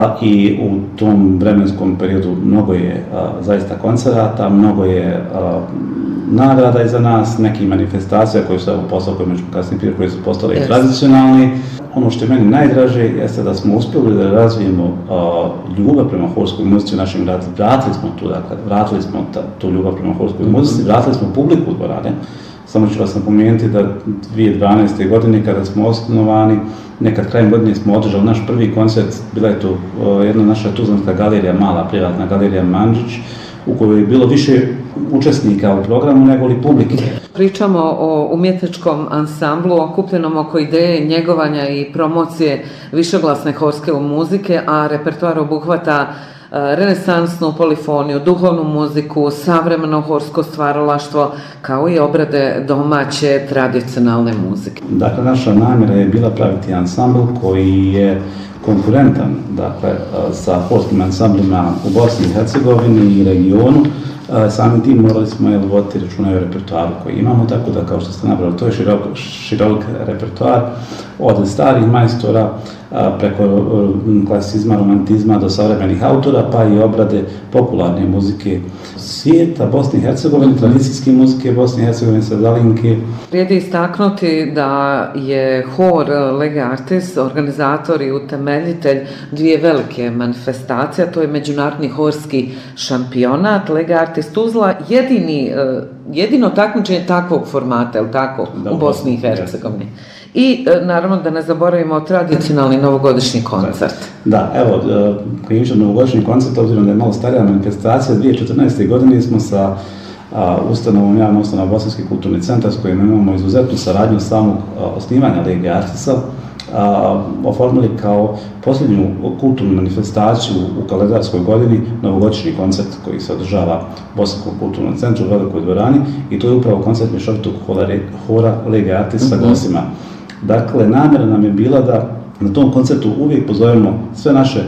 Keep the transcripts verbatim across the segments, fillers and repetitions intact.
I u tom vremenskom periodu mnogo je a, zaista koncerata, mnogo je a, nagrada iza nas, nekih manifestacija koje su evo posao koji među kasnije prije koji su postali yes. tradicionalni. Ono što je meni najdraže jeste da smo uspjeli da razvijemo a, ljubav prema horskoj muzici u našem gradu. Vratili smo tu, dakle, vratili smo ta, tu ljubav prema horskoj mm-hmm. muzici, vratili smo publiku u dvorane. Samo ću vas napomenuti da dvije tisuće dvanaeste. godine kada smo osnovani, nekad krajem godine smo održali naš prvi koncert, bila je to uh, jedna naša tuzlanska galerija, mala privatna galerija Mandžić, u kojoj je bilo više učesnika u programu nego li publike. Pričamo o umjetničkom ansamblu okupljenom oko ideje njegovanja i promocije višeglasne horske muzike, a repertoar obuhvata renesansnu polifoniju, duhovnu muziku, savremeno horsko stvaralaštvo, kao i obrade domaće tradicionalne muzike. Dakle, naša namjera je bila praviti ansambl koji je konkurentan, dakle, sa horskim ansamblima u Bosni i Hercegovini i regionu. Samim tim morali smo je voditi računa o repertoaru koji imamo, tako da, kao što ste nabrali, to je širok, širok repertoar od starih majstora preko klasicizma, romantizma do savremenih autora, pa i obrade popularne muzike svijeta Bosne i Hercegovine, tradicijske muzike Bosne i Hercegovine, Sredalinke. Vrijedi istaknuti da je hor Lege Artis organizator i utemeljitelj dvije velike manifestacije, to je Međunarodni horski šampionat Lege Artis Tuzla, jedini, jedino takmičenje takvog formata, je li tako, da, u Bosni i Hercegovini. I naravno da ne zaboravimo tradicionalni novogodišnji koncert. Da, evo, kliničan novogodišnji koncert, obzirom da je malo starija manifestacija, dvije tisuće četrnaeste. godine smo sa a, ustanovom, javna ustanova Bosanski kulturni centar, s kojim imamo izuzetnu saradnju samog a, osnivanja Lege Artisa, a, oformili kao posljednju kulturnu manifestaciju u kalendarskoj godini novogodišnji koncert koji se održava u Bosanskom kulturnom centru u Velikoj dvorani, i to je upravo koncert mješovitog hora Lege Artis sa gostima. Dakle, namjera nam je bila da na tom koncertu uvijek pozovemo sve naše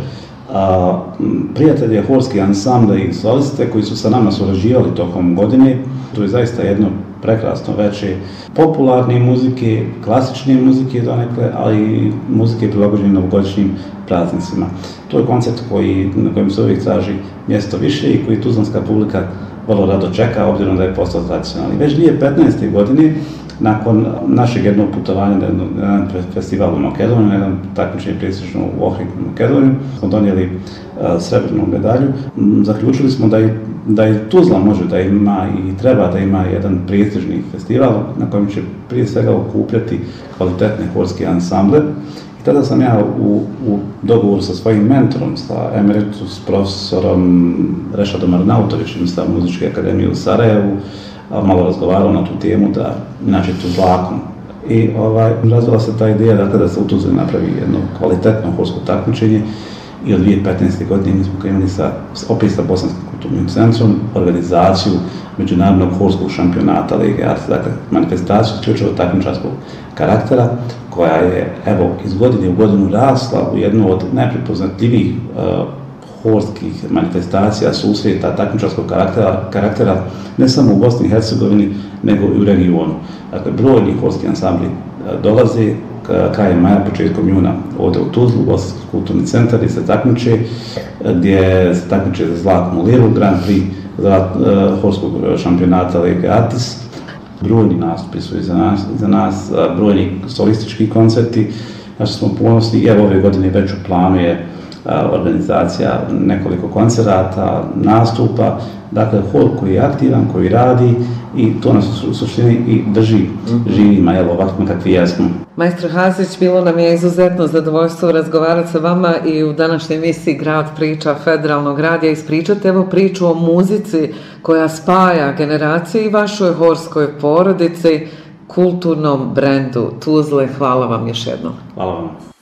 a, prijatelje, horski ansambla i soliste koji su sa nama surađivali tokom godine. To je zaista jedno prekrasno veče popularne muzike, klasične muzike donekle, ali i muzike prilagođene novogodišnjim praznicima. To je koncert koji, na kojem se uvijek traži mjesto više i koji tuzlanska publika vrlo rado čeka, obzirom da je postao tradicionalni. Već dvije tisuće petnaeste. godine, nakon našeg jednog putovanja na jedan festival u Makedoniju, na jedan takmičenje prestižno u Ohridu u Makedoniju, smo donijeli uh, srebrnu medalju. M, zaključili smo da i, da i Tuzla može da ima i treba da ima jedan prestižni festival na kojem će prije svega okupljati kvalitetne horske ansamble. I tada sam ja u, u dogovoru sa svojim mentorom, sa emeritus profesorom Rešadom Arnautovićem sa Muzičke akademije u Sarajevu, malo razgovarao na tu temu, da inače Tuzlakom. I ovaj, razvila se ta ideja dakle, da se u Tuzli napravi jedno kvalitetno horsko takmičenje, i od dvije tisuće petnaeste. godine mi smo krenuli sa, opet sa Bosanskim kulturnim centrom, organizaciju Međunarodnog horskog šampionata Lege Artis, dakle manifestaciju isključivo takmičarskog karaktera, koja je evo iz godine u godinu rasla u jednu od najprepoznatljivijih uh, horskih manifestacija, susreta, takmičarskog karaktera, karaktera ne samo u Bosni i Hercegovini, nego i u regionu. Dakle, brojni horski ansambli dolaze krajem maja, početkom juna ovdje u Tuzlu, u Bosanski kulturni centar, gdje se takmiče, gdje se takmiče za zlatnu liru, Grand Prix zlat, uh, horskog šampionata Lege Artis. Brojni nastupi su iza nas, iza nas uh, brojni solistički koncerti, na što smo ponosni, i evo ove godine već u planu je organizacija nekoliko koncerata, nastupa, dakle hor koji je aktivan, koji radi, i to nas u suštini i drži živima, evo ovakvim kakvi jesmo. Majstor Hazić, bilo nam je izuzetno zadovoljstvo razgovarati sa vama i u današnjoj emisiji Grad priča Federalnog radija ispričati evo priču o muzici koja spaja generacije i vašoj horskoj porodici, kulturnom brendu Tuzle. Hvala vam još jednom. Hvala vam.